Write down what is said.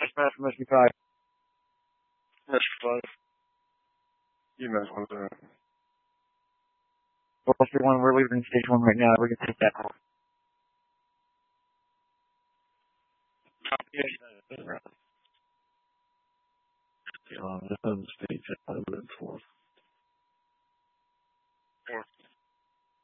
Smash from SB5. SB5. UMass 1-0. 431, we're leaving stage 1 right now. We can take that call. This on the stage at 4.